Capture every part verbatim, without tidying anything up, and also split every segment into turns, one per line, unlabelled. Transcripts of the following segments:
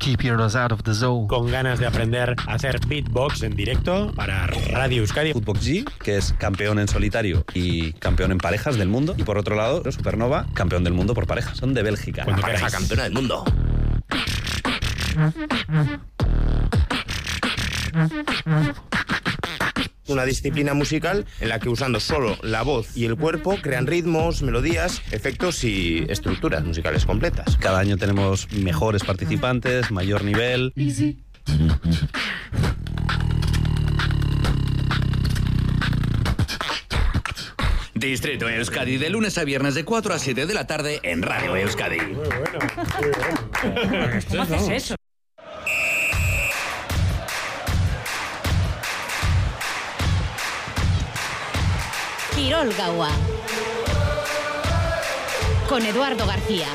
Keeping us out of the zone.
Con ganas de aprender a hacer beatbox en directo para Radio Euskadi.
Footbox G, que es campeón en solitario y campeón en parejas del mundo. Y por otro lado, Supernova, campeón del mundo por parejas. Son de Bélgica.
Cuando pareja campeona del mundo.
Una disciplina musical en la que usando solo la voz y el cuerpo crean ritmos, melodías, efectos y estructuras musicales completas.
Cada año tenemos mejores participantes, mayor nivel. Easy.
Distrito Euskadi, de lunes a viernes de cuatro a siete de la tarde en Radio Euskadi.
Muy bueno, muy bueno.
¿Cómo haces eso?
Kirol Gaua con Eduardo García.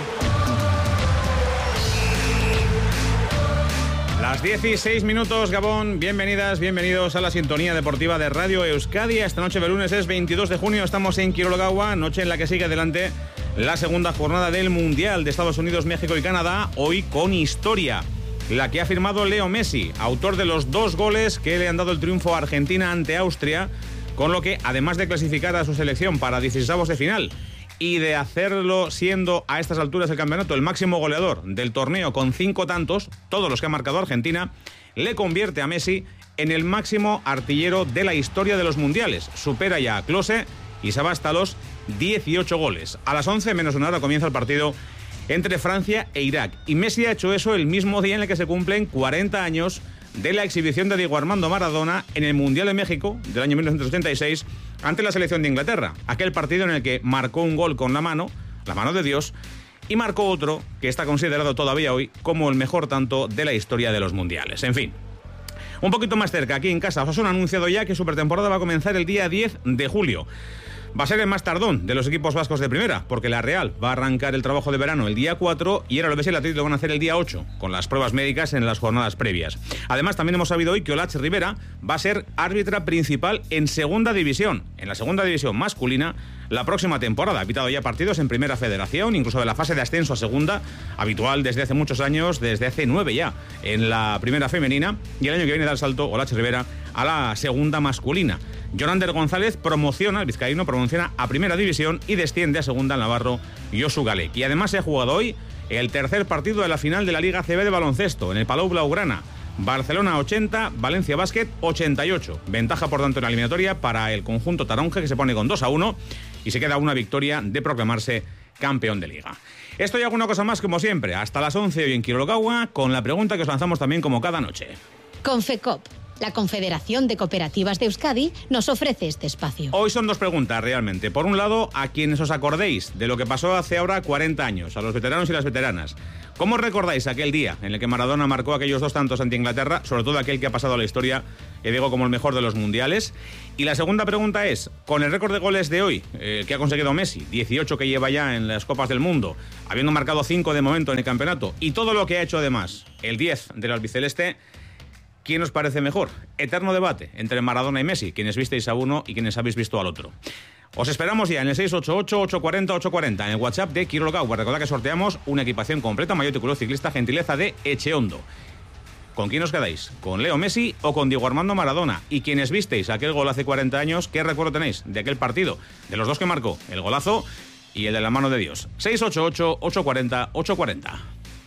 Las dieciséis minutos, Gabón. Bienvenidas, bienvenidos a la sintonía deportiva de Radio Euskadi. Esta noche de lunes es veintidós de junio, estamos en Kirol Gaua, noche en la que sigue adelante la segunda jornada del Mundial de Estados Unidos, México y Canadá, hoy con historia, la que ha firmado Leo Messi, autor de los dos goles que le han dado el triunfo a Argentina ante Austria, con lo que, además de clasificar a su selección para dieciseisavos de final y de hacerlo siendo a estas alturas del campeonato el máximo goleador del torneo con cinco tantos, todos los que ha marcado Argentina, le convierte a Messi en el máximo artillero de la historia de los mundiales. Supera ya a Klose y se va hasta los dieciocho goles. A las once menos una hora comienza el partido entre Francia e Irak. Y Messi ha hecho eso el mismo día en el que se cumplen cuarenta años de la exhibición de Diego Armando Maradona en el Mundial de México del año mil novecientos ochenta y seis ante la selección de Inglaterra. Aquel partido en el que marcó un gol con la mano, la mano de Dios, y marcó otro que está considerado todavía hoy como el mejor tanto de la historia de los mundiales. En fin, un poquito más cerca, aquí en casa, os han anunciado ya que su pretemporada va a comenzar el día diez de julio. Va a ser el más tardón de los equipos vascos de primera, porque la Real va a arrancar el trabajo de verano el día cuatro y el Alavés y el Athletic lo van a hacer el día ocho, con las pruebas médicas en las jornadas previas. Además, también hemos sabido hoy que Olatz Rivera va a ser árbitra principal en segunda división, en la segunda división masculina, la próxima temporada. Ha pitado ya partidos en Primera Federación, incluso de la fase de ascenso a segunda, habitual desde hace muchos años, desde hace nueve ya, en la primera femenina, y el año que viene da el salto Olatz Rivera a la segunda masculina. Jonander González promociona, el vizcaíno promociona a Primera División y desciende a segunda el navarro Josu Galek. Y además se ha jugado hoy el tercer partido de la final de la Liga A C B de baloncesto en el Palau Blaugrana. Barcelona ochenta, Valencia Basket ochenta y ocho. Ventaja, por tanto, en la eliminatoria para el conjunto taronja, que se pone con dos a uno y se queda una victoria de proclamarse campeón de liga. Esto y alguna cosa más, como siempre, hasta las once hoy en Kirol Gaua, con la pregunta que os lanzamos también como cada noche.
Confecop, la Confederación de Cooperativas de Euskadi, nos ofrece este espacio.
Hoy son dos preguntas, realmente. Por un lado, a quienes os acordéis de lo que pasó hace ahora cuarenta años, a los veteranos y las veteranas. ¿Cómo recordáis aquel día en el que Maradona marcó aquellos dos tantos ante Inglaterra, sobre todo aquel que ha pasado a la historia, que digo, como el mejor de los mundiales? Y la segunda pregunta es, con el récord de goles de hoy, eh, que ha conseguido Messi, dieciocho que lleva ya en las Copas del Mundo, habiendo marcado cinco de momento en el campeonato, y todo lo que ha hecho además, el diez del albiceleste, ¿quién os parece mejor? Eterno debate entre Maradona y Messi, quienes visteis a uno y quienes habéis visto al otro. Os esperamos ya en el seis ocho ocho, ocho cuatro cero, ocho cuatro cero, en el WhatsApp de Kirol Gaua. Recordad que sorteamos una equipación completa, maillot y culot ciclista, gentileza de Echeondo. ¿Con quién os quedáis? ¿Con Leo Messi o con Diego Armando Maradona? Y quienes visteis aquel gol hace cuarenta años, ¿qué recuerdo tenéis de aquel partido? De los dos que marcó, el golazo y el de la mano de Dios. seis ocho ocho, ocho cuatro cero, ocho cuatro cero.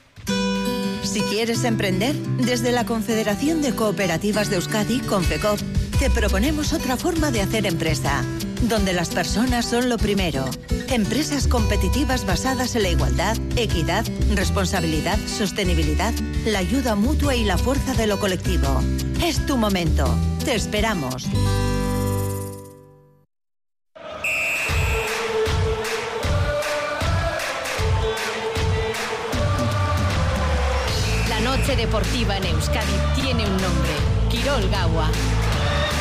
Si quieres emprender, desde la Confederación de Cooperativas de Euskadi, Confecop, te proponemos otra forma de hacer empresa, donde las personas son lo primero. Empresas competitivas basadas en la igualdad, equidad, responsabilidad, sostenibilidad, la ayuda mutua y la fuerza de lo colectivo. Es tu momento. Te esperamos.
La noche deportiva en Euskadi tiene un nombre: Kirol Gaua.